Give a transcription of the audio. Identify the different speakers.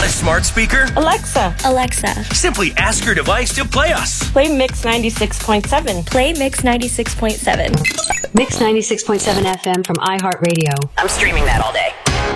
Speaker 1: a smart speaker?
Speaker 2: Alexa.
Speaker 1: Simply ask your device to play us.
Speaker 3: Play Mix 96.7.
Speaker 2: Play Mix 96.7.
Speaker 4: Mix 96.7 FM from iHeartRadio.
Speaker 5: I'm streaming that all day.